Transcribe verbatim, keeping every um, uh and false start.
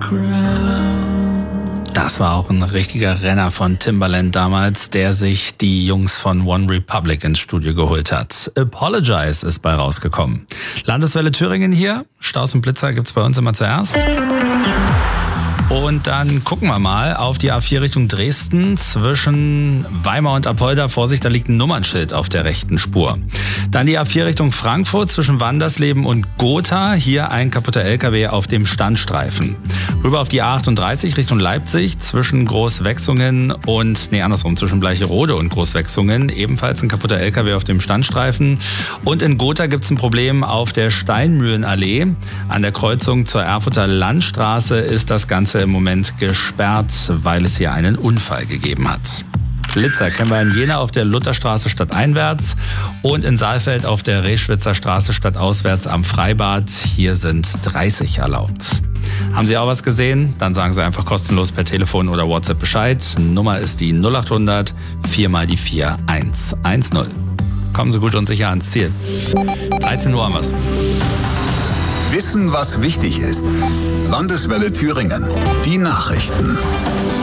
Das war auch ein richtiger Renner von Timbaland damals, der sich die Jungs von One Republic ins Studio geholt hat. Apologize ist bei rausgekommen. Landeswelle Thüringen hier. Staus und Blitzer gibt's bei uns immer zuerst. Und dann gucken wir mal auf die A vier Richtung Dresden zwischen Weimar und Apolda. Vorsicht, da liegt ein Nummernschild auf der rechten Spur. Dann die A vier Richtung Frankfurt zwischen Wandersleben und Gotha. Hier ein kaputter L K W auf dem Standstreifen. Rüber auf die A achtunddreißig Richtung Leipzig zwischen Großwechsungen und, nee, andersrum, zwischen Bleicherode und Großwechsungen. Ebenfalls ein kaputter L K W auf dem Standstreifen. Und in Gotha gibt's ein Problem auf der Steinmühlenallee. An der Kreuzung zur Erfurter Landstraße ist das Ganze im Moment gesperrt, weil es hier einen Unfall gegeben hat. Blitzer kennen wir in Jena auf der Lutherstraße stadteinwärts und in Saalfeld auf der Reschwitzer Straße stadtauswärts am Freibad. Hier sind dreißig erlaubt. Haben Sie auch was gesehen? Dann sagen Sie einfach kostenlos per Telefon oder WhatsApp Bescheid. Nummer ist die null achthundert vier mal die vier eins eins null. Kommen Sie gut und sicher ans Ziel. dreizehn Uhr haben wir's. Wissen, was wichtig ist. Landeswelle Thüringen. Die Nachrichten.